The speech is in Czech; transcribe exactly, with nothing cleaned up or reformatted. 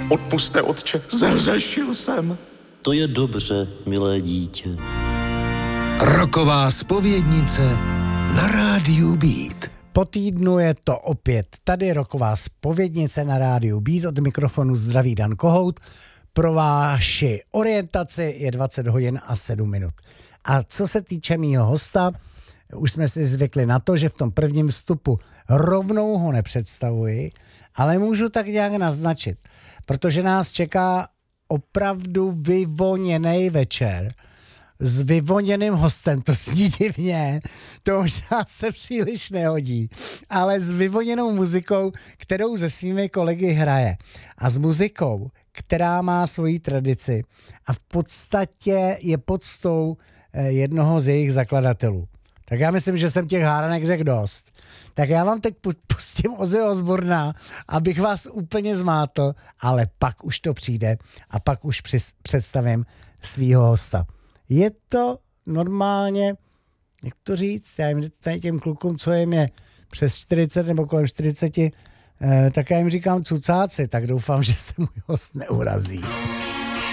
Odpuste, otče, zhřešil jsem. To je dobře, milé dítě. Roková zpovědnice na rádiu Beat. Po týdnu je to opět tady roková zpovědnice na rádiu Beat. Od mikrofonu zdraví Dan Kohout. Pro vaši orientaci je dvacet hodin a sedm minut. A co se týče mýho hosta, už jsme si zvykli na to, že v tom prvním vstupu rovnou ho nepředstavuji, ale můžu tak nějak naznačit, protože nás čeká opravdu vyvoněný večer s vyvoněným hostem, to zní divně, to možná se příliš nehodí, ale s vyvoněnou muzikou, kterou se svými kolegy hraje a s muzikou, která má svoji tradici a v podstatě je podstou jednoho z jejich zakladatelů. Tak já myslím, že jsem těch háranek řekl dost. Tak já vám teď pustím Ozzy Osbourna, abych vás úplně zmátl, ale pak už to přijde a pak už přis, představím svýho hosta. Je to normálně, jak to říct, já jim tady těm klukům, co jim je přes čtyřicet nebo kolem čtyřicet, eh, tak já jim říkám cucáci, tak doufám, že se můj host neurazí.